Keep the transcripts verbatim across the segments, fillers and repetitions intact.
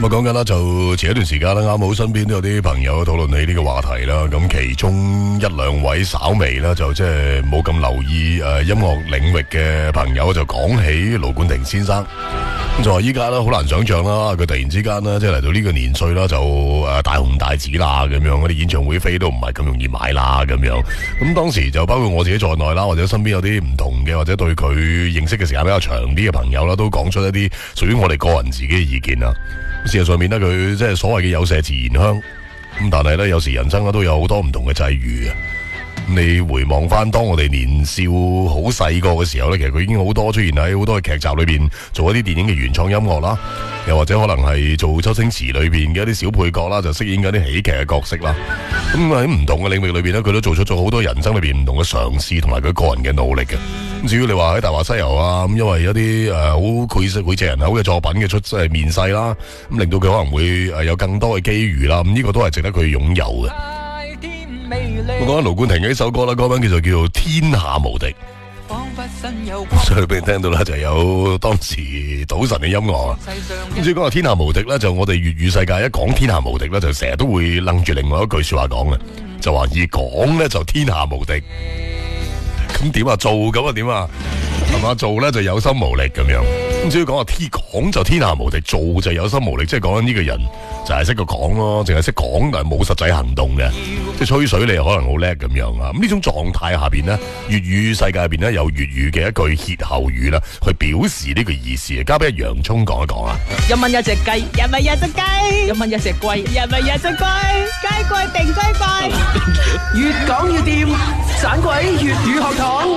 咁啊，講緊啦，就前一段時間啦，啱好身邊都有啲朋友討論起呢個話題啦。咁其中一兩位稍微啦，就即係冇咁留意誒音樂領域嘅朋友就講起盧冠廷先生。咁就話依家咧好難想象啦，佢突然之間咧即係嚟到呢個年歲啦，就誒大紅大紫啦咁樣，嗰啲演唱會飛都唔係咁容易買啦咁樣。咁當時就包括我自己在內啦，或者身邊有啲唔同嘅，或者對佢認識嘅時間比較長啲嘅朋友啦，都講出一啲屬於我哋個人自己嘅意見啦。事實上面咧，佢即係所謂嘅有麝自然香，咁但係咧有時人生咧都有好多唔同嘅際遇啊。你回望翻當我哋年少好細個嘅時候咧，其實佢已經好多出現喺好多嘅劇集裏邊做一啲電影嘅原創音樂啦，又或者可能係做周星馳裏邊嘅一啲小配角啦，就飾演緊啲喜劇嘅角色啦。咁喺唔同嘅領域裏邊咧，佢都做出咗好多人生裏邊唔同嘅嘗試同埋佢個人嘅努力嘅。咁至於你話喺《大話西遊》啊，咁因為有啲誒好膾炙膾炙人口嘅作品嘅出即係面世啦，咁令到佢可能會誒有更多嘅機遇啦。咁呢個都係值得佢擁有嘅。我講緊盧冠廷嘅呢首歌啦，歌名叫做叫做《天下無敵》，所以俾你聽到啦，就有當時賭神嘅音樂啊。咁至於講話天下無敵咧，就我哋粵語世界一講天下無敵咧，就成日都會楞住另外一句說話講嘅，就話以講咧就天下無敵，咁點啊做咁啊點啊，係嘛做咧就有心無力咁樣。咁至於講話天講就天下無敵，做就有心無力，即係講緊呢個人就係識個講咯，淨係識講但係冇實際行動嘅，即係吹水你又可能好叻咁樣啊。咁呢種狀態下邊呢，粵語世界入邊呢，有粵語嘅一句歇後語啦，去表示呢個意思。交俾阿洋葱講一講啊。 一蚊一隻雞，一蚊一隻雞，一蚊一隻龜，一蚊一隻龜，雞貴定雞貴，越講越掂，盞鬼粵語學堂。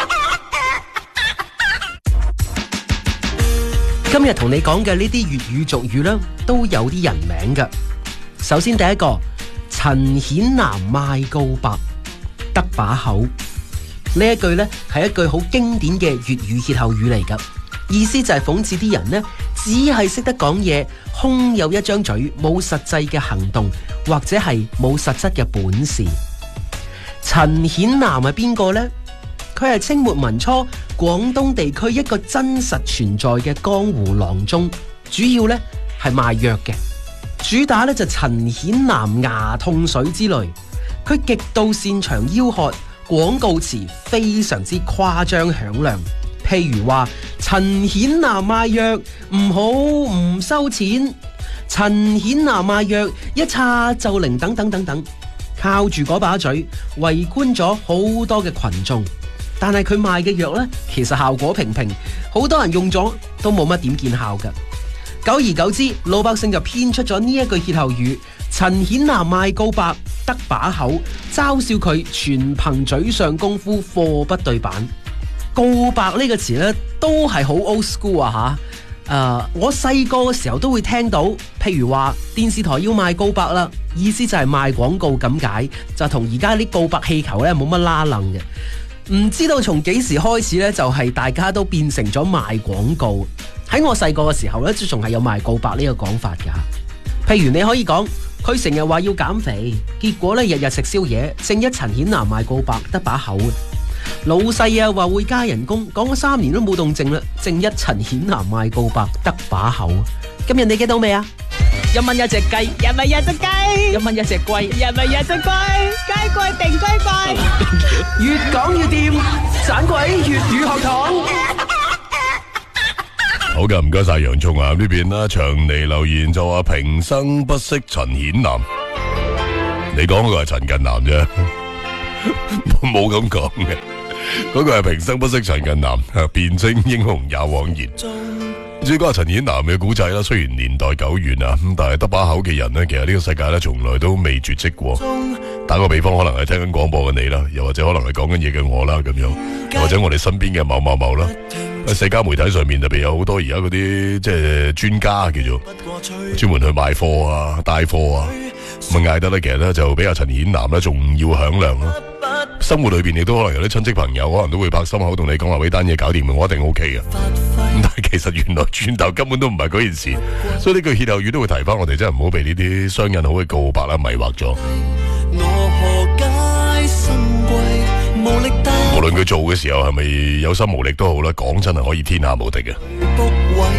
今日同你講嘅呢啲粵語俗語呢，都有啲人名㗎。首先第一個，陳顯南賣告白得把口，呢一句呢係一句好經典嘅粵語歇後語嚟㗎，意思就係諷刺啲人呢，只係識得講嘢，空有一張嘴，冇實際嘅行動，或者係冇實質嘅本事。陳顯南係邊個呢？佢係清末民初廣東地區一個真實存在嘅江湖郎中，主要呢係賣藥嘅，主打呢就陳顯南牙痛水之類。佢極度擅長吆喝，廣告詞非常之誇張響亮，譬如話陳顯南賣藥唔好唔收錢，陳顯南賣藥一叉就靈等等等等，靠住嗰把嘴圍觀咗好多嘅群眾。但係佢賣嘅藥呢，其實效果平平，好多人用咗都冇乜點見效㗎。久而久之，老百姓就編出咗呢一句歇後語：陳顯南賣告白得把口，嘲笑佢全憑嘴上功夫，貨不對版。告白呢個詞呢，都係好 old school 啊吓！誒、uh，我細個嘅時候都會聽到，譬如話電視台要賣告白啦，意思就係賣廣告咁解，就同而家啲告白氣球呢冇乜拉楞嘅。唔知道從幾時開始呢，就係、是、大家都變成咗賣廣告。喺我細個嘅時候呢，仲係有賣告白呢個講法噶。譬如你可以講，佢成日話要減肥，結果呢日日食宵夜，正一陳顯南賣告白得把口。老細啊話會加人工，講咗三年都冇動靜啦，正一陳顯南賣告白得把口。今日你記到未啊？一蚊一隻雞，一蚊一隻雞，一蚊一隻龜，一蚊一隻龜，雞貴定雞貴，越講越掂，盞鬼粵語學堂。 好嘅，唔該晒洋葱啊！呢邊啦，長尼留言就話平生不識陳顯南，你講嗰個係陳近南啫，冇咁講嘅，嗰個係平生不識陳近南，辯稱英雄也枉然。至於講陳顯南嘅古仔啦，雖然年代久遠啊，咁但係得把口嘅人呢，其實呢個世界咧從來都未絕跡過。打個比方，可能係聽緊廣播嘅你啦，又或者可能係講緊嘢嘅我啦，咁樣，又或者我哋身邊嘅某某某啦。喺社交媒體上面特別有好多而家嗰啲即係專家叫做專門去賣貨啊、帶貨啊，咁嗌得咧，其實咧就比阿陳顯南咧仲要響亮啦。生活裏邊亦都可能有啲親戚朋友可能都會拍心口同你講話，呢單嘢搞掂，我一定 O K 嘅。咁但係其實原來轉頭根本都唔係嗰件事，所以呢句歇後語都會提翻我哋，真係唔好被呢啲雙引號嘅告白啦迷惑咗。無論佢做嘅時候係咪有心無力都好啦，講真係可以天下無敵嘅。